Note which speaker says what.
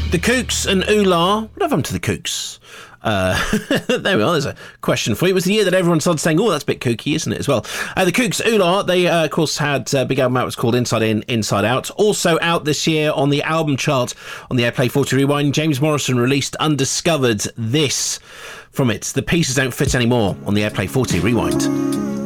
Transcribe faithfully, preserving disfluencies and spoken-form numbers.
Speaker 1: The Kooks and Oolah. What happened to the Kooks? Uh, there we are. There's a question for you. It was the year that everyone started saying, "Oh, that's a bit kooky, isn't it?" As well. Uh, the Kooks, Oolah. They, uh, of course, had a big album out. It was called Inside In, Inside Out. Also out this year on the album chart on the Airplay forty Rewind. James Morrison released Undiscovered. This from it. The pieces don't fit anymore on the Airplay forty Rewind.